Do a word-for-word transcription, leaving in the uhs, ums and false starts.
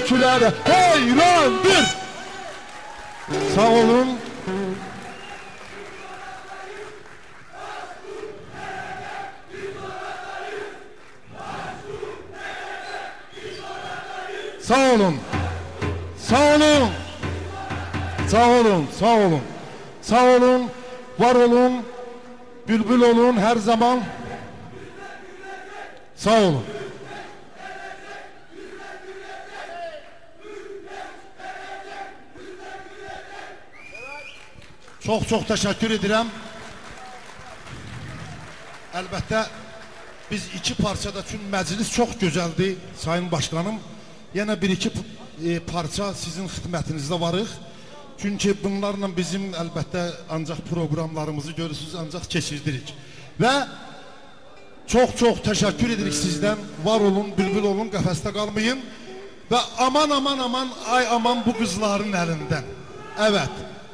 türkülərə heyrandır. Sağ olun. Sağ olun. Sağ olun. Sağ olun. Sağ olun. Sağ olun. Var olun. Bülbül olun her zaman. Sağ olun. Çok çok teşekkür ederim. Elbette biz iki parçada çünkü meclis çok güzeldi Sayın Başkanım. Yine bir iki e, parça sizin hizmetinizde varıq. Çünkü bunlarla bizim elbette ancak programlarımızı görürsünüz ancak keçirdirik. Ve çok çok teşekkür edirik sizden. Var olun, bülbül olun, qəfəsdə qalmayın. Ve aman aman aman ay aman bu kızların elinden. Evet.